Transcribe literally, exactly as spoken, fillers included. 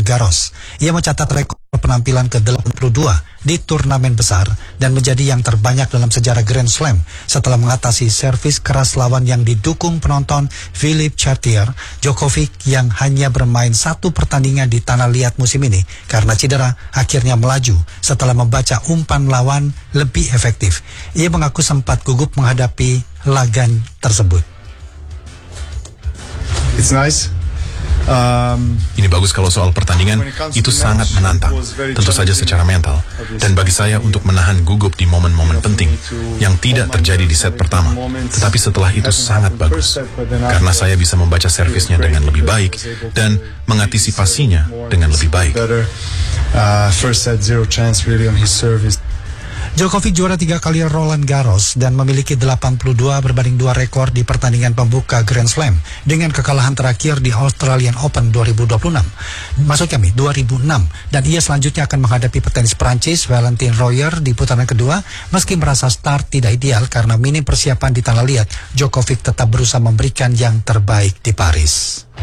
Garros. Ia mencatat rekor penampilan ke delapan puluh dua di turnamen besar dan menjadi yang terbanyak dalam sejarah Grand Slam setelah mengatasi servis keras lawan yang didukung penonton Philippe Chatrier. Djokovic yang hanya bermain satu pertandingan di tanah liat musim ini karena cedera akhirnya melaju setelah membaca umpan lawan lebih efektif. Ia mengaku sempat gugup menghadapi lagan tersebut. It's nice. Um, Ini bagus kalau soal pertandingan, itu sangat menantang, tentu saja secara mental. Dan bagi saya untuk menahan gugup di momen-momen penting yang tidak terjadi di set pertama. Tetapi setelah itu sangat bagus, karena saya bisa membaca servisnya dengan lebih baik dan mengantisipasinya dengan lebih baik. uh, first set, zero chance really on his service. Djokovic juara tiga kali Roland Garros dan memiliki delapan puluh dua berbanding dua rekor di pertandingan pembuka Grand Slam dengan kekalahan terakhir di Australian Open dua ribu dua puluh enam. Masuk kami dua ribu enam dan ia selanjutnya akan menghadapi petenis Prancis Valentin Royer di putaran kedua. Meski merasa start tidak ideal karena minim persiapan di tanah liat, Djokovic tetap berusaha memberikan yang terbaik di Paris.